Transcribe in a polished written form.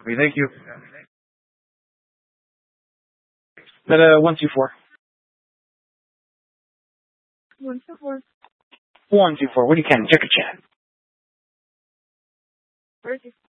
Okay, thank you. But 124. 124. 124. What do you can? Check a chat. Where's your